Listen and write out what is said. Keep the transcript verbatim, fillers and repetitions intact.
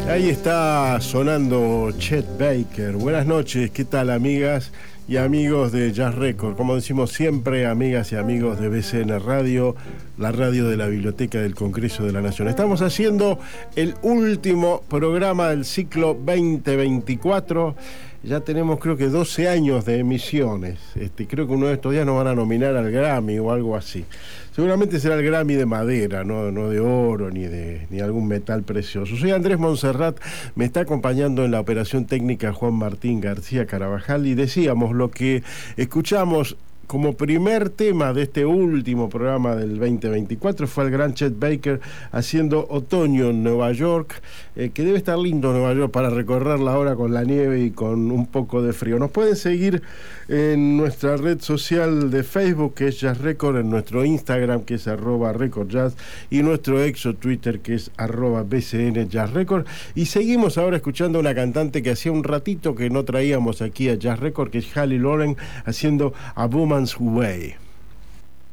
Ahí está sonando Chet Baker. Buenas noches, ¿qué tal, amigas y amigos de Jazz Record? Como decimos siempre, amigas y amigos de B C N Radio, la radio de la Biblioteca del Congreso de la Nación. Estamos haciendo el último programa del ciclo veinte veinticuatro. Ya tenemos, creo que doce años de emisiones. Este, creo que uno de estos días nos van a nominar al Grammy o algo así. Seguramente será el Grammy de madera, no, no de oro ni de ni algún metal precioso. Soy Andrés Monserrat, me está acompañando en la operación técnica Juan Martín García Carabajal, y decíamos, lo que escuchamos como primer tema de este último programa del veinte veinticuatro fue el gran Chet Baker haciendo Otoño en Nueva York, eh, que debe estar lindo Nueva York para recorrerla ahora con la nieve y con un poco de frío. Nos pueden seguir en nuestra red social de Facebook, que es Jazz Record, en nuestro Instagram, que es arroba Record Jazz, y nuestro exo Twitter, que es arroba B C N Jazz Record. Y seguimos ahora escuchando a una cantante que hacía un ratito que no traíamos aquí a Jazz Record, que es Hallie Loren, haciendo A Woman's Way.